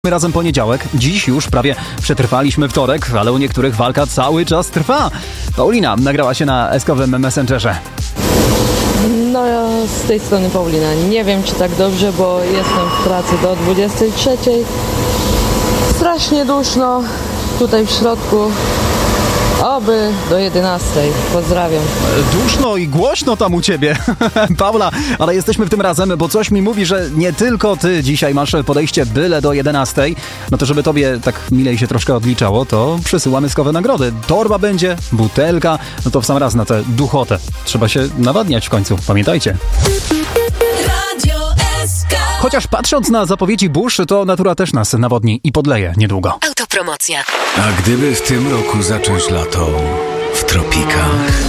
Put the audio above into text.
Razem poniedziałek, dziś już prawie przetrwaliśmy wtorek, ale u niektórych walka cały czas trwa. Paulina nagrała się na eskowym Messengerze. No ja z tej strony Paulina. Nie wiem czy tak dobrze, bo jestem w pracy do 23. Strasznie duszno tutaj w środku. Oby do 11. Pozdrawiam. Duszno i głośno tam u ciebie. Paula, ale jesteśmy w tym razem, bo coś mi mówi, że nie tylko ty dzisiaj masz podejście byle do 11. No to żeby tobie tak milej się troszkę odliczało, to przysyłamy skowe nagrody. Torba będzie, butelka, no to w sam raz na tę duchotę. Trzeba się nawadniać w końcu, pamiętajcie. Chociaż patrząc na zapowiedzi burz, to natura też nas nawodni i podleje niedługo. Autopromocja. A gdyby w tym roku zacząć lato w tropikach?